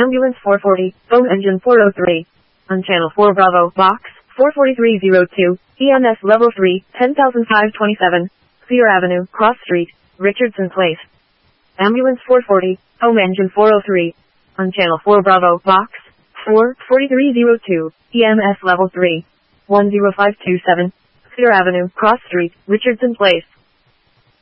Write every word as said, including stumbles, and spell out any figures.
Ambulance four forty, phone engine four oh three. On channel four Bravo, box four forty-three oh two, E M S level three, ten thousand five hundred twenty-seven, Cedar Avenue, Cross Street, Richardson Place. Ambulance four forty, home engine four oh three. On channel four Bravo, box four forty-three oh two, E M S level three, one oh five two seven, Cedar Avenue, Cross Street, Richardson Place.